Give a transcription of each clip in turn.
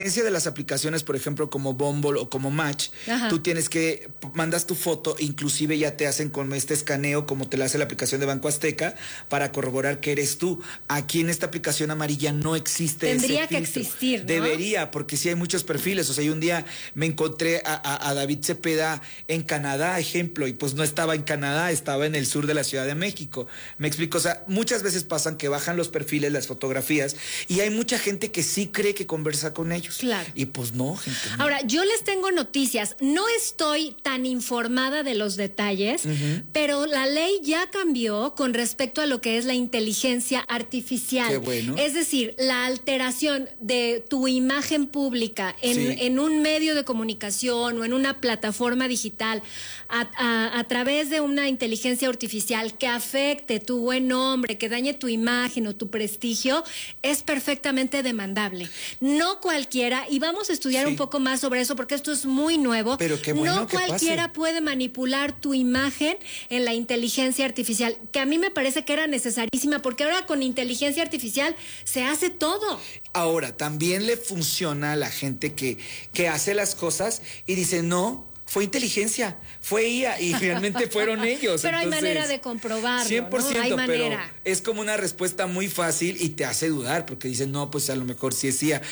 diferencia de las aplicaciones, por ejemplo, como Bumble o como Match, tú tienes que, mandas tu foto, inclusive ya te hacen con este escaneo, como te lo hace la aplicación de Banco Azteca, para corroborar que eres tú. Aquí en esta aplicación amarilla no existe Tendría ese que filtro. existir, ¿no? Debería, porque sí hay muchos perfiles. O sea, yo un día me encontré a David Cepeda en Canadá, ejemplo, y pues no estaba en Canadá, estaba en el sur de la Ciudad de México. Me explico, o sea, muchas veces pasan que bajan los perfiles, las fotografías, y hay mucha gente que sí cree que conversa con ellos. Claro. Y pues no, gente. No. Ahora, yo les tengo noticias. No estoy tan informada de los detalles, pero la ley ya cambió con respecto a lo que es la inteligencia artificial. Qué bueno. Es decir, la alteración de tu imagen pública en un medio de comunicación o en una plataforma digital a través de una inteligencia artificial que afecte tu buen nombre, que dañe tu imagen o tu prestigio, es perfectamente demandable. No cualquiera, y vamos a estudiar un poco más sobre eso porque esto es muy nuevo. Pero qué bueno no que cualquiera pase. puede manipular tu imagen en la inteligencia artificial, que a mí me parece que era necesarísima porque ahora con inteligencia artificial se hace todo. Ahora, también le funciona a la gente que hace las cosas y dice, no, fue inteligencia, fue IA, y realmente fueron ellos. Pero entonces, hay manera de comprobarlo, 100%, ¿no? Hay manera. pero es como una respuesta muy fácil y te hace dudar, porque dicen, no, pues a lo mejor sí es IA.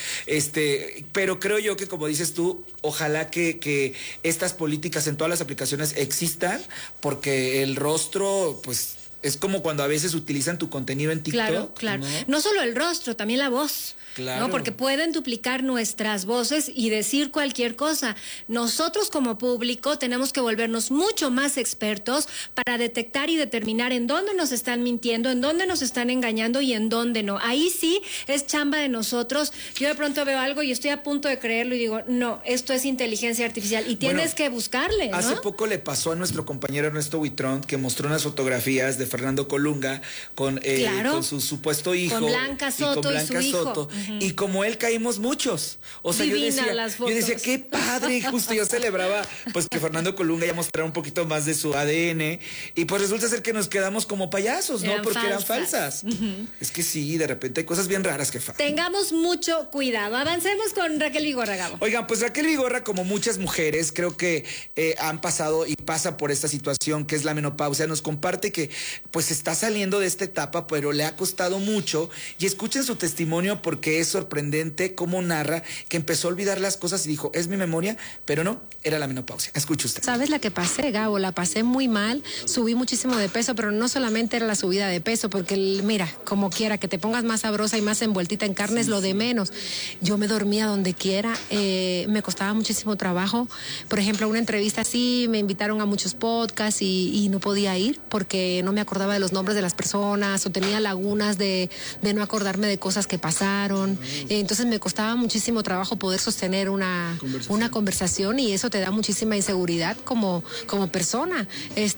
Pero creo yo que, como dices tú, ojalá que estas políticas en todas las aplicaciones existan, porque el rostro, pues, es como cuando a veces utilizan tu contenido en TikTok. Claro. No solo el rostro, también la voz. Claro. ¿No? Porque pueden duplicar nuestras voces y decir cualquier cosa. Nosotros como público tenemos que volvernos mucho más expertos para detectar y determinar en dónde nos están mintiendo, en dónde nos están engañando y en dónde no. Ahí sí es chamba de nosotros. Yo de pronto veo algo y estoy a punto de creerlo y digo, no, esto es inteligencia artificial y tienes que buscarle, ¿no? Hace poco le pasó a nuestro compañero Ernesto Buitrón, que mostró unas fotografías de Fernando Colunga con su supuesto hijo. Con Blanca Soto y su hijo. Y como él caímos muchos. O sea, yo decía, qué padre, justo yo celebraba pues que Fernando Colunga ya mostrara un poquito más de su ADN y pues resulta ser que nos quedamos como payasos, ¿no? Porque eran falsas. Es que sí, de repente hay cosas bien raras que faltan. Tengamos mucho cuidado. Avancemos con Raquel Vigorra, Gabo. Oigan, pues Raquel Vigorra, como muchas mujeres, creo que han pasado y pasa por esta situación que es la menopausia, nos comparte que pues está saliendo de esta etapa, pero le ha costado mucho, y escuchen su testimonio porque es sorprendente cómo narra que empezó a olvidar las cosas y dijo, es mi memoria, pero no, era la menopausia. Escuche usted. ¿Sabes la que pasé, Gabo? La pasé muy mal, subí muchísimo de peso, pero no solamente era la subida de peso, porque mira, como quiera, que te pongas más sabrosa y más envueltita en carne es lo de menos. Yo me dormía donde quiera, me costaba muchísimo trabajo. Por ejemplo, a una entrevista así, me invitaron a muchos podcasts y no podía ir porque no me acordaba de los nombres de las personas o tenía lagunas de no acordarme de cosas que pasaron. Entonces me costaba muchísimo trabajo poder sostener una conversación y eso te da muchísima inseguridad como persona.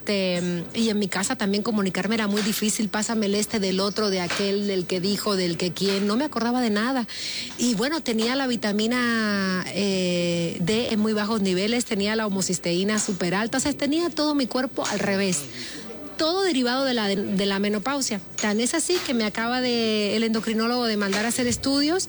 Y en mi casa también comunicarme era muy difícil, pásame el del otro, de aquel, del que dijo, del que quién, no me acordaba de nada. Y bueno, tenía la vitamina D en muy bajos niveles, tenía la homocisteína súper alta, o sea, tenía todo mi cuerpo al revés. Todo derivado de la menopausia. Tan es así que me acaba el endocrinólogo de mandar a hacer estudios.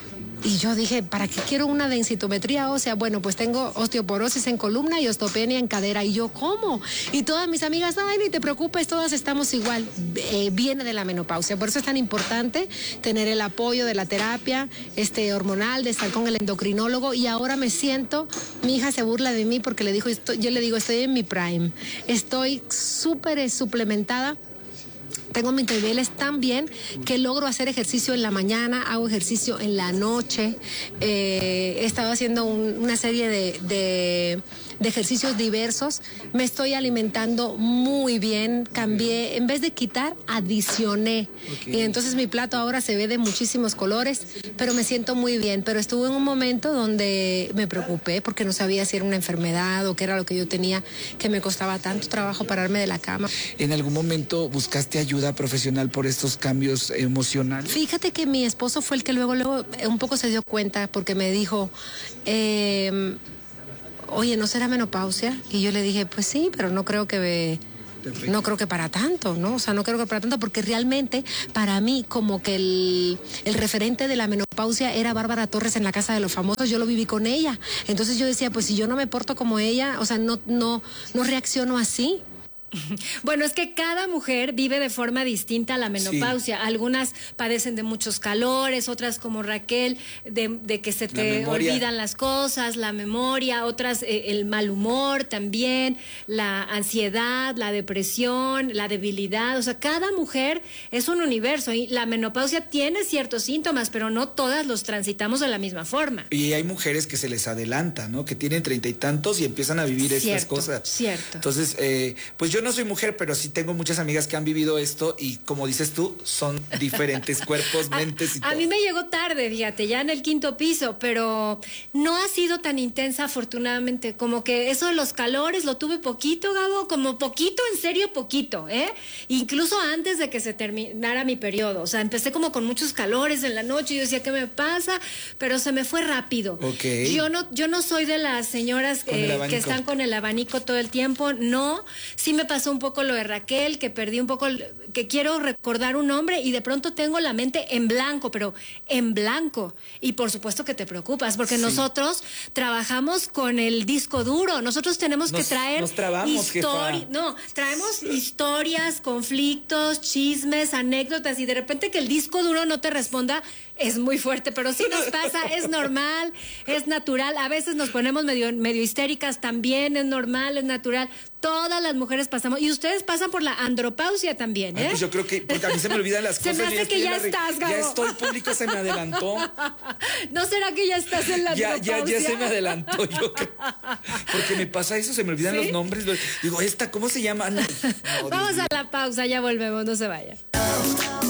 Y yo dije, ¿para qué quiero una densitometría ósea? Bueno, pues tengo osteoporosis en columna y osteopenia en cadera. Y yo, ¿cómo? Y todas mis amigas, ay, ni te preocupes, todas estamos igual. Viene de la menopausia. Por eso es tan importante tener el apoyo de la terapia hormonal, de estar con el endocrinólogo. Y ahora me siento, mi hija se burla de mí porque yo le digo, estoy en mi prime. Estoy súper suplementada. Tengo mis niveles tan bien que logro hacer ejercicio en la mañana, hago ejercicio en la noche. He estado haciendo una serie de ejercicios diversos. Me estoy alimentando muy bien. Cambié, en vez de quitar, adicioné. Y entonces mi plato ahora se ve de muchísimos colores, pero me siento muy bien. Pero estuve en un momento donde me preocupé porque no sabía si era una enfermedad o qué era lo que yo tenía, que me costaba tanto trabajo pararme de la cama. ¿En algún momento buscaste ayuda profesional por estos cambios emocionales? Fíjate que mi esposo fue el que luego un poco se dio cuenta porque me dijo, oye, ¿no será menopausia? Y yo le dije, pues sí, pero no creo que no creo que para tanto, ¿no? O sea, no creo que para tanto, porque realmente para mí como que el referente de la menopausia era Bárbara Torres en La Casa de los Famosos, yo lo viví con ella. Entonces yo decía, pues si yo no me porto como ella, o sea, no reacciono así. Bueno, es que cada mujer vive de forma distinta a la menopausia. Sí. Algunas padecen de muchos calores, otras como Raquel, de que se te olvidan las cosas, la memoria, otras el mal humor también, la ansiedad, la depresión, la debilidad. O sea, cada mujer es un universo y la menopausia tiene ciertos síntomas, pero no todas los transitamos de la misma forma. Y hay mujeres que se les adelanta, ¿no? Que tienen 30 y tantos y empiezan a vivir estas cosas. Cierto. Entonces, pues yo no soy mujer, pero sí tengo muchas amigas que han vivido esto y como dices tú, son diferentes cuerpos, mentes y todo. A mí me llegó tarde, fíjate, ya en el 5º piso, pero no ha sido tan intensa afortunadamente, como que eso de los calores lo tuve poquito, Gabo, como poquito, en serio poquito, incluso antes de que se terminara mi periodo, o sea, empecé como con muchos calores en la noche y yo decía, ¿qué me pasa? Pero se me fue rápido. Okay. Yo no soy de las señoras que están con el abanico todo el tiempo, no, sí me pasó un poco lo de Raquel, que perdí un poco, que quiero recordar un nombre y de pronto tengo la mente en blanco, pero en blanco. Y por supuesto que te preocupas, porque nosotros trabajamos con el disco duro, nosotros tenemos que traer traemos historias, conflictos, chismes, anécdotas y de repente que el disco duro no te responda es muy fuerte, pero sí nos pasa, es normal, es natural, a veces nos ponemos medio histéricas, también es normal, es natural, todas las mujeres pasamos, y ustedes pasan por la andropausia también, Ay, pues yo creo que, porque a mí se me olvidan las cosas. Se me hace que ya estás, Gabo. Ya estoy, público se me adelantó. ¿No será que ya estás en la andropausia? Ya se me adelantó, yo creo. Porque me pasa eso, se me olvidan los nombres, digo, ¿cómo se llama? No, vamos a la pausa, ya volvemos, no se vayan.